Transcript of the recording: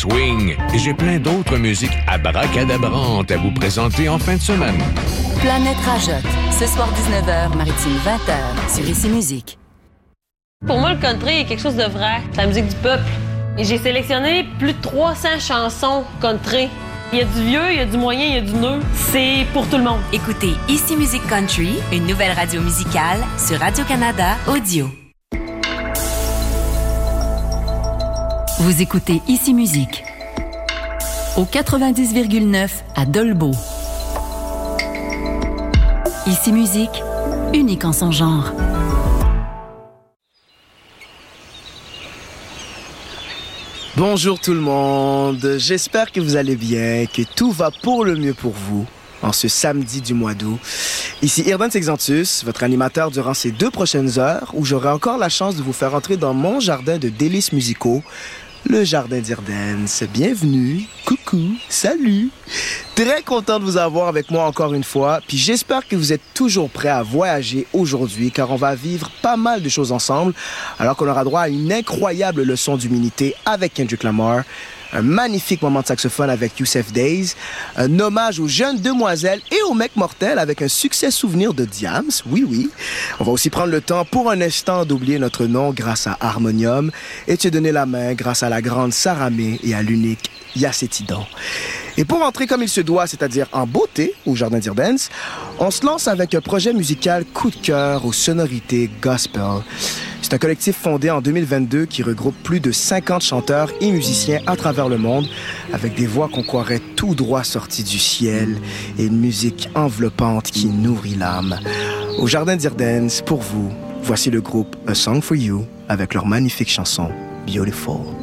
swing et j'ai plein d'autres musiques abracadabrantes à vous présenter en fin de semaine. Planète Rajotte, ce soir 19h, Maritime 20h, sur Ici Musique. Pour moi, le country est quelque chose de vrai. C'est la musique du peuple. Et j'ai sélectionné plus de 300 chansons country. Il y a du vieux, il y a du moyen, il y a du neuf. C'est pour tout le monde. Écoutez Ici Musique Country, une nouvelle radio musicale sur Radio-Canada Audio. Vous écoutez Ici Musique au 90,9 à Dolbeau. Ici Musique, unique en son genre. Bonjour tout le monde, j'espère que vous allez bien, que tout va pour le mieux pour vous en ce samedi du mois d'août. Ici Irdan Sexantus, votre animateur durant ces 2 prochaines heures où j'aurai encore la chance de vous faire entrer dans mon jardin de délices musicaux, le Jardin d'Irdance. Bienvenue, coucou, salut. Très content de vous avoir avec moi encore une fois, puis j'espère que vous êtes toujours prêts à voyager aujourd'hui, car on va vivre pas mal de choses ensemble, alors qu'on aura droit à une incroyable leçon d'humilité avec Kendrick Lamar, un magnifique moment de saxophone avec Youssef Days, un hommage aux jeunes demoiselles et aux mecs mortels avec un succès souvenir de Diams, oui. On va aussi prendre le temps pour un instant d'oublier notre nom grâce à Harmonium et de se donner la main grâce à la grande Saramé et à l'unique Yacetidon. Et pour entrer comme il se doit, c'est-à-dire en beauté au Jardin d'Irdance, on se lance avec un projet musical coup de cœur aux sonorités gospel. C'est un collectif fondé en 2022 qui regroupe plus de 50 chanteurs et musiciens à travers le monde avec des voix qu'on croirait tout droit sorties du ciel et une musique enveloppante qui nourrit l'âme. Au Jardin d'Irdance, pour vous, voici le groupe A Song for You avec leur magnifique chanson Beautiful.